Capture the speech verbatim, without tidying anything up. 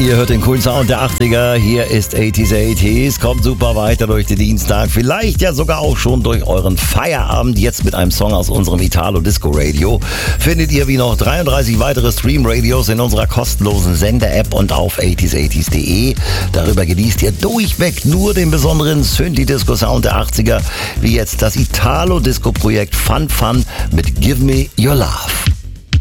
Ihr hört den coolen Sound der achtziger, hier ist achtziger achtziger, kommt super weiter durch den Dienstag, vielleicht ja sogar auch schon durch euren Feierabend, jetzt mit einem Song aus unserem Italo Disco Radio. Findet ihr wie noch dreiunddreißig weitere Stream-Radios in unserer kostenlosen Sender-App und auf achtziger achtziger punkt de. Darüber genießt ihr durchweg nur den besonderen Synthi-Disco-Sound der achtziger, wie jetzt das Italo-Disco-Projekt Fun Fun mit Give Me Your Love.